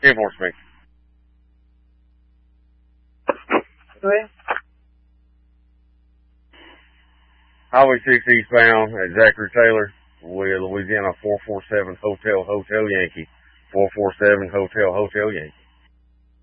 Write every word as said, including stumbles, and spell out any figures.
ten four, speak. Go ahead. Highway six eastbound at Zachary Taylor with Louisiana four four seven Hotel Hotel Yankee. four four seven Hotel Hotel Yankee.